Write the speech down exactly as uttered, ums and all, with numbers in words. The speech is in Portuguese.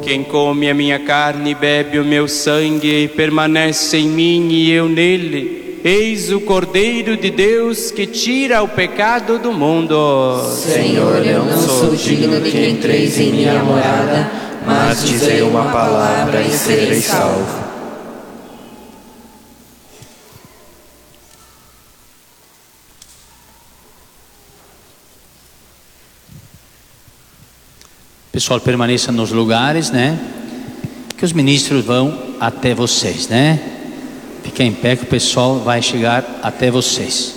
Quem come a minha carne e bebe o meu sangue permanece em mim e eu nele. Eis o Cordeiro de Deus que tira o pecado do mundo. Senhor, eu não sou digno de que entreis em minha morada, mas dizei uma palavra e serei salvo. Pessoal, permaneça nos lugares, né? Que os ministros vão até vocês, né? Fiquem em pé que o pessoal vai chegar até vocês.